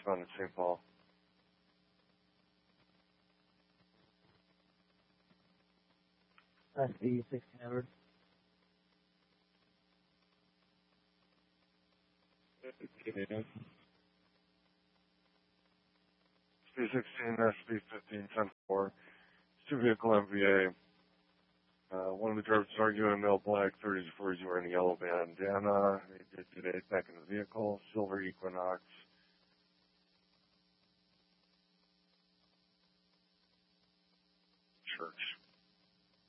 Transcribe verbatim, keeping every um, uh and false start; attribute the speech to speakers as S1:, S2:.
S1: found in Saint Paul.
S2: Class B, sixteen hundred.
S1: S B sixteen, S B fifteen, ten four. Two vehicle M V A. Uh, one of the drivers was arguing a male black, thirties to forties, wearing a yellow bandana. They did today back in the vehicle, silver Equinox. Church.